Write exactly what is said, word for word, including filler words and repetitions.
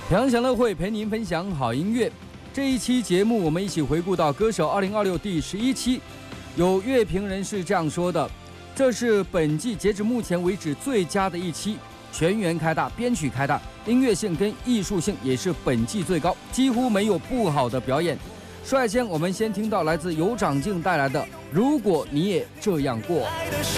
平阳享乐会陪您分享好音乐。这一期节目，我们一起回顾到歌手二零二六第十一期。有乐评人是这样说的：这是本季截至目前为止最佳的一期，全员开大，编曲开大，音乐性跟艺术性也是本季最高，几乎没有不好的表演。率先，我们先听到来自尤长靖带来的《如果你也这样过》。